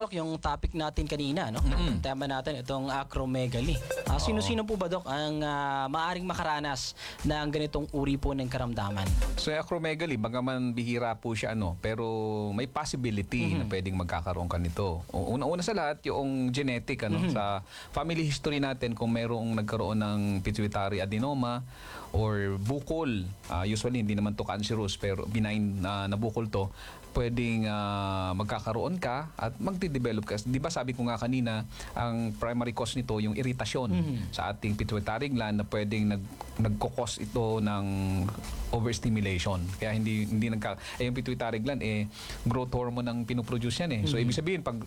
Dok, yung topic natin kanina, no? Ang tema natin, itong acromegaly. Sino-sino po ba, Dok, ang maaring makaranas ng ganitong uri po ng karamdaman? So, acromegaly, bagaman bihira po siya, pero may possibility na pwedeng magkakaroon ka nito. Una-una sa lahat, yung genetic, sa family history natin, kung mayroong nagkaroon ng pituitary adenoma or bukol, usually hindi naman to cancerous, pero benign na bukol to, pwedeng magkakaroon ka at magde-develop ka. Di ba sabi ko nga kanina, ang primary cause nito yung iritasyon sa ating pituitary gland na pwedeng nagkukos ito ng overstimulation. Kaya hindi yung pituitary gland growth hormone ang pinoproduce yan . So ibig sabihin pag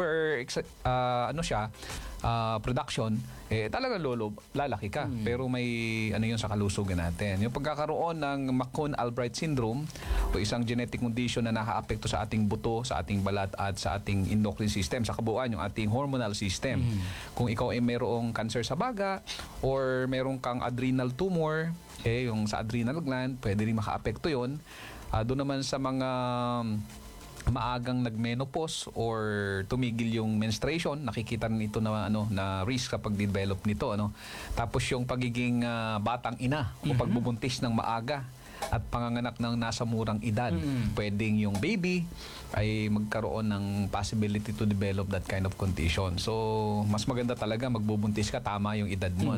production talagang lalaki ka. Pero may yun sa kalusugan natin. Yung pagkakaroon ng McCone-Albright syndrome o isang genetic condition na nakaapekto sa ating buto, sa ating balat at sa ating endocrine system, sa kabuuan yung ating hormonal system. Kung ikaw ay mayroong cancer sa baga or mayroong kang adrenal tumor, yung sa adrenal gland, pwede rin makaapekto yun. Doon naman sa mga maagang nagmenopause or tumigil yung menstruation, nakikita nito na na risk kapag develop nito, Tapos yung pagiging batang ina o pagbubuntis ng maaga at panganganak ng nasa murang edad, pwedeng yung baby ay magkaroon ng possibility to develop that kind of condition. So, mas maganda talaga magbubuntis ka, tama yung edad mo,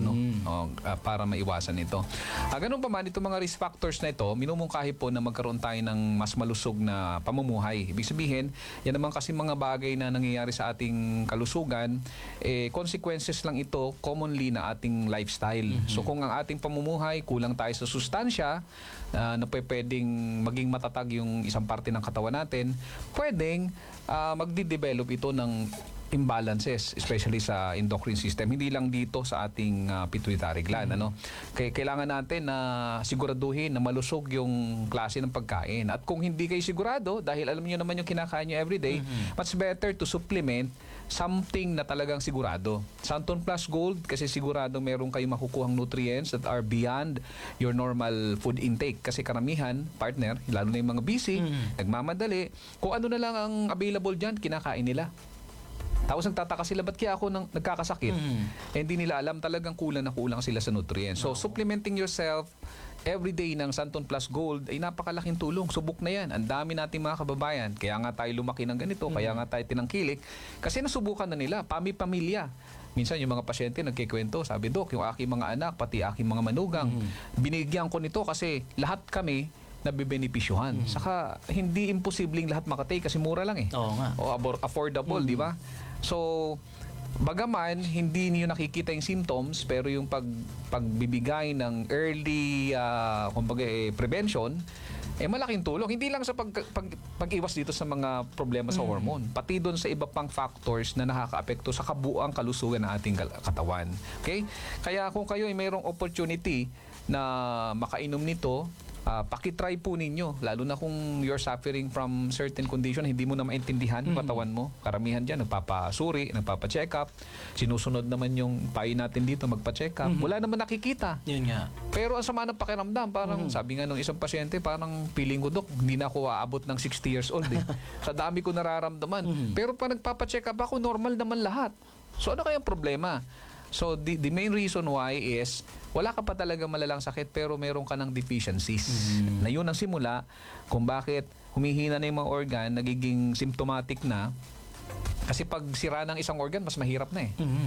para maiwasan ito. Ganun pa man, itong mga risk factors na ito, minumungkahi po na magkaroon tayo ng mas malusog na pamumuhay. Ibig sabihin, yan naman kasi mga bagay na nangyayari sa ating kalusugan, consequences lang ito commonly na ating lifestyle. So, kung ang ating pamumuhay, kulang tayo sa sustansya, na pwedeng maging matatag yung isang parte ng katawan natin, pwedeng magde-develop ito ng imbalances, especially sa endocrine system. Hindi lang dito sa ating pituitary gland. Kaya kailangan natin na siguraduhin na malusog yung klase ng pagkain. At kung hindi kayo sigurado, dahil alam niyo naman yung kinakain nyo everyday, much better to supplement something na talagang sigurado. Santon Plus Gold, kasi sigurado meron kayong makukuhang nutrients that are beyond your normal food intake. Kasi karamihan, partner, lalo na yung mga busy, nagmamadali, kung ano na lang ang available dyan, kinakain nila. Tapos nagtataka sila, ba't kaya ako nagkakasakit? Hindi nila alam, talagang kulang na kulang sila sa nutrients. So, supplementing yourself every day ng Santon Plus Gold ay napakalaking tulong. Subok na yan. Ang dami nating mga kababayan. Kaya nga tayo lumaki ng ganito, kaya nga tayo tinangkilik. Kasi nasubukan na nila, pamilya. Minsan yung mga pasyente nagkikwento, sabi, Dok, yung aking mga anak, pati aking mga manugang, binigyan ko nito kasi lahat kami nabibenepisyuhan. Saka hindi imposibleng lahat makatake kasi mura lang . Oo nga. O affordable, di ba? So, bagaman hindi niyo nakikita yung symptoms, pero yung pagbibigay ng early prevention, malaking tulong. Hindi lang sa pag-iwas dito sa mga problema sa hormone, pati doon sa iba pang factors na nakakaapekto sa kabuuang kalusugan ng ating katawan. Okay? Kaya kung kayo ay mayroong opportunity na makainom nito, pakitry po ninyo, lalo na kung you're suffering from certain condition, hindi mo na maintindihan yung katawan mo. Karamihan dyan, nagpapasuri, nagpapacheck up. Sinusunod naman yung payo natin dito, magpa-check up. Wala naman nakikita. Yun nga. Pero ang sama ng pakiramdam, parang sabi nga nung isang pasyente, parang feeling ko, Dok, hindi na ako aabot ng 60 years old . Sa dami ko nararamdaman. Pero pag nagpapacheck up ako, normal naman lahat. So ano kayang problema? So, the main reason why is, wala ka pa talaga malalang sakit pero meron ka ng deficiencies. Na yun ang simula kung bakit humihina na yung mga organ, nagiging symptomatic na. Kasi pag sira ng isang organ, mas mahirap na .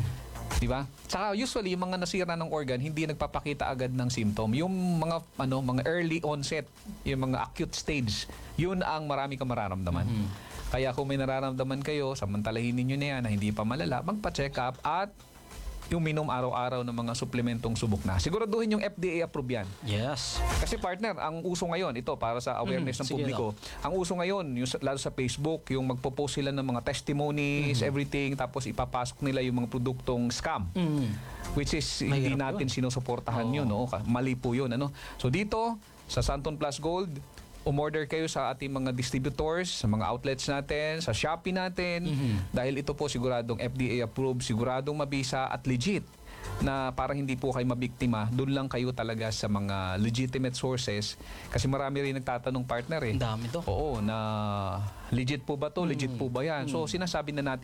Di ba? Saka usually, yung mga nasira ng organ, hindi nagpapakita agad ng symptom. Yung mga early onset, yung mga acute stage, yun ang marami kang mararamdaman. Kaya kung may nararamdaman kayo, samantalahin ninyo na yan na hindi pa malala, magpa-check up at yung minom araw-araw ng mga suplementong subok na. Siguraduhin yung FDA approved yan. Yes. Kasi partner, ang uso ngayon, ito para sa awareness ng publiko, ang uso ngayon, yung, lalo sa Facebook, yung magpo-post sila ng mga testimonies, everything, tapos ipapasok nila yung mga produktong scam. Which is, hindi natin sinusuportahan yun. Mali po yun. So dito, sa Santon Plus Gold, umorder kayo sa ating mga distributors, sa mga outlets natin, sa Shopee natin, dahil ito po siguradong FDA approved, siguradong mabisa at legit. na parang hindi po kayo mabiktima, doon lang kayo talaga sa mga legitimate sources. Kasi marami rin nagtatanong, partner eh. Ang dami to. Oo, na legit po ba to? Legit po ba yan? So sinasabi na natin